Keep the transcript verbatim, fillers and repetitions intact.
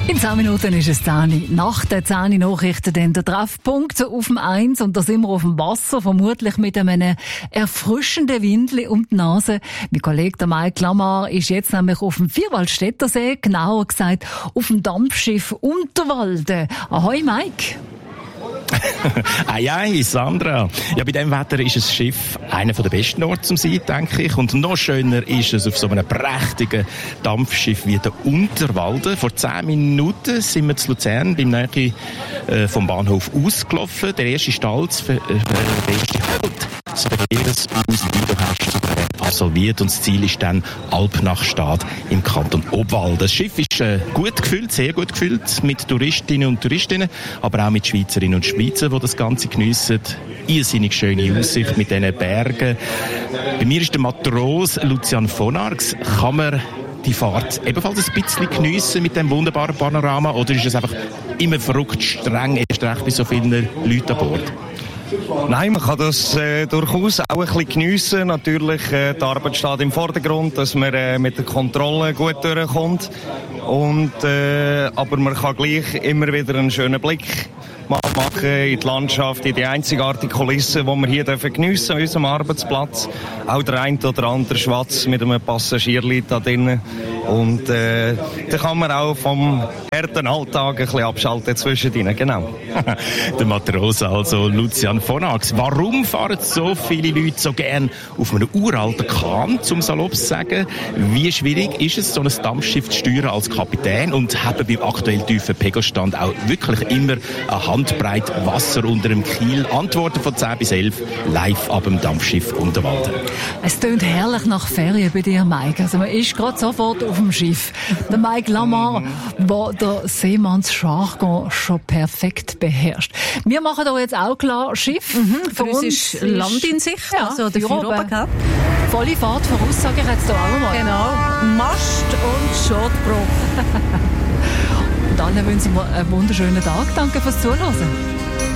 In zehn Minuten ist es zehn. Nach den zehn Nachrichten dann der Treffpunkt auf dem eins und da sind wir auf dem Wasser, vermutlich mit einem erfrischenden Windli um die Nase. Mein Kollege der Mike Lamar ist jetzt nämlich auf dem Vierwaldstättersee, genauer gesagt auf dem Dampfschiff Unterwalden. Ahoi Mike! Ei, ei, Sandra. Ja, bei diesem Wetter ist das Schiff einer der besten Orte zum Sein, denke ich. Und noch schöner ist es auf so einem prächtigen Dampfschiff wie der Unterwalden. Vor zehn Minuten sind wir zu Luzern beim Nähe äh, vom Bahnhof ausgelaufen. Der erste Stall, das, äh, der erste Halt, das Verkehrshaus Wiederherst absolviert. Und das Ziel ist dann Alpnachstad im Kanton Obwalden. Das Schiff ist äh, gut gefüllt, sehr gut gefüllt, mit Touristinnen und Touristinnen, aber auch mit Schweizerinnen und Schweizer, die das Ganze geniessen. Irrsinnig schöne Aussicht mit diesen Bergen. Bei mir ist der Matros Lucian von Arx. Kann man die Fahrt ebenfalls ein bisschen geniessen mit dem wunderbaren Panorama, oder ist es einfach immer verrückt streng, erst recht bei so vielen Leuten an Bord? Nein, man kann das äh, durchaus auch ein bisschen geniessen. Natürlich, äh, die Arbeit steht im Vordergrund, dass man äh, mit der Kontrolle gut durchkommt. Und, äh, aber man kann gleich immer wieder einen schönen Blick machen in die Landschaft, in die einzigartige Kulisse, die wir hier geniessen an unserem Arbeitsplatz. Auch der ein oder andere Schwatz mit einem Passagierli da drinnen. Und äh, da kann man auch vom harten Alltag ein bisschen abschalten zwischendrin, genau. Der Matrose, also Lucian von Arx. Warum fahren so viele Leute so gern auf einem uralten Kahn, zum salopp zu sagen? Wie schwierig ist es, so ein Dampfschiff zu steuern als Kapitän und haben beim aktuell tiefen Pegelstand auch wirklich immer eine Handbreit Wasser unter dem Kiel? Antworten von zehn bis elf live ab dem Dampfschiff Unterwalden. Es tönt herrlich nach Ferien bei dir, Mike. Also man ist gerade sofort auf dem Schiff. Der Mike Lamar, der der Seemannsjargon schon perfekt beherrscht. Wir machen da jetzt auch klar Schiff. Mhm, für, für uns, uns ist Land in Sicht, ja, also der Führer oben. Volle Fahrt voraus, sage ich jetzt hier auch mal. Genau, Mast und Schotbruch. Und allen wünschen wir einen wunderschönen Tag. Danke fürs Zuhören.